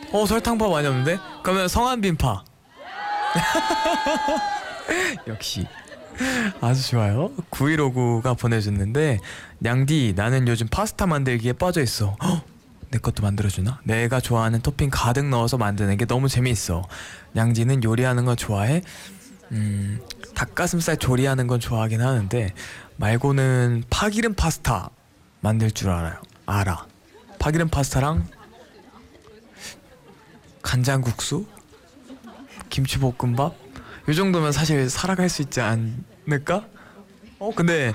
설탕파 많이 없는데? 그러면 성한빈파. 역시 아주 좋아요. 9159가 보내줬는데, 냥디 나는 요즘 파스타 만들기에 빠져있어. 내 것도 만들어주나? 내가 좋아하는 토핑 가득 넣어서 만드는 게 너무 재미있어. 냥디는 요리하는 거 좋아해? 닭가슴살 조리하는 건 좋아하긴 하는데 말고는 파기름 파스타 만들 줄 알아. 파기름 파스타랑 간장국수? 김치볶음밥? 이 정도면 사실 살아갈 수 있지 않을까? 근데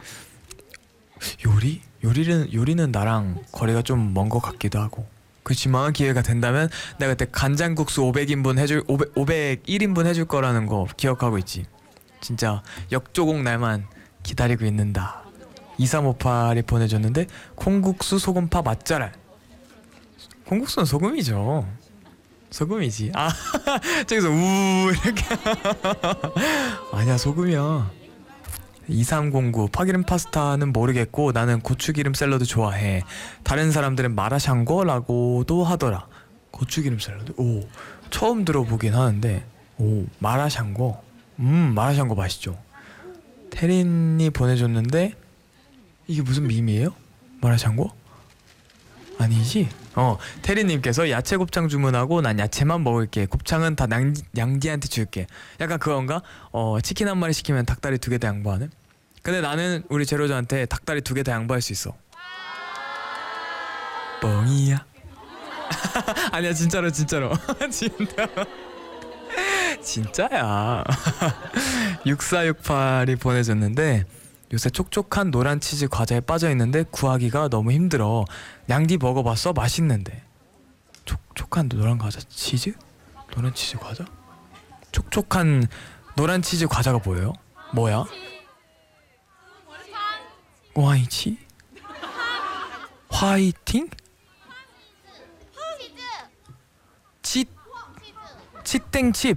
요리는 나랑 거리가 좀 먼 것 같기도 하고. 그렇지만 기회가 된다면 내가 그때 간장국수 501인분 해줄 거라는 거 기억하고 있지. 진짜 역조공 날만 기다리고 있는다. 2358이 보내줬는데, 콩국수 소금파 맛잘알. 콩국수는 소금이죠. 소금이지. 저기서 우 이렇게. 아니야, 소금이야. 2309 파기름 파스타는 모르겠고 나는 고추기름 샐러드 좋아해. 다른 사람들은 마라샹궈라고도 하더라. 고추기름 샐러드? 처음 들어보긴 하는데. 마라샹궈. 마라샹궈 맛있죠. 태린이 보내줬는데, 이게 무슨 밈이에요? 마라샹궈? 아니지? 태린님께서 야채 곱창 주문하고 난 야채만 먹을게. 곱창은 다 냥디한테 줄게. 약간 그건가? 치킨 한 마리 시키면 닭다리 2개 다 양보하는? 근데 나는 우리 제로즈한테 닭다리 2개 다 양보할 수 있어. 뻥이야. 아니야, 진짜로. 진짜야. 6468이 보내줬는데, 요새 촉촉한 노란 치즈 과자에 빠져있는데 구하기가 너무 힘들어. 냥디 먹어봤어? 맛있는데. 촉촉한 노란 과자 치즈? 노란 치즈 과자? 촉촉한 노란 치즈 과자가 뭐예요? 뭐야? 와이치? 화이팅? 치땡칩.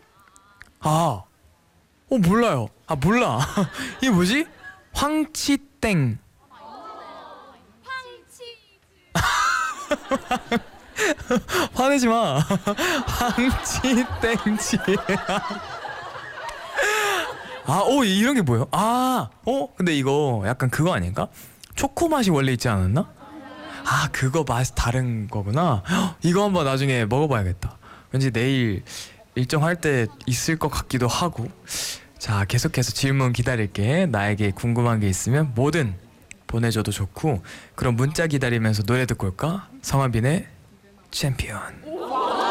몰라요. 몰라. 이게 뭐지? 황치땡. 화내지 마. 황치땡치. 이런 게 뭐예요? 근데 이거 약간 그거 아닌가? 초코 맛이 원래 있지 않았나? 그거 맛이 다른 거구나. 이거 한번 나중에 먹어봐야겠다. 왠지 내일 일정할 때 있을 것 같기도 하고. 자, 계속해서 질문 기다릴게. 나에게 궁금한 게 있으면 뭐든 보내줘도 좋고. 그럼 문자 기다리면서 노래 듣고 올까? 성한빈의 챔피언.